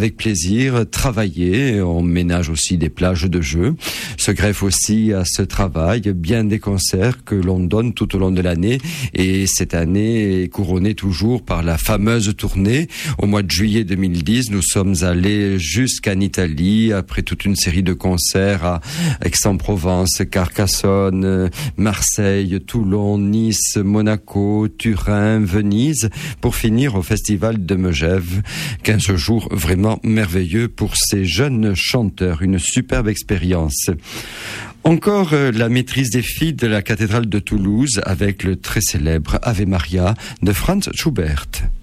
avec plaisir, travailler. On ménage aussi des plages de jeux. Se greffe aussi à ce travail bien des concerts que l'on donne tout au long de l'année. Et cette année est couronnée toujours par la fameuse tournée. Au mois de juillet 2010, nous sommes allés jusqu'en Italie après toute une série de concerts à Aix-en-Provence, Carcassonne, Marseille, Toulon, Nice, Monaco, Turin, Venise, pour finir au festival de Megève. 15 jours vraiment merveilleux pour ces jeunes chanteurs, une superbe expérience. Encore la maîtrise des filles de la cathédrale de Toulouse avec le très célèbre Ave Maria de Franz Schubert.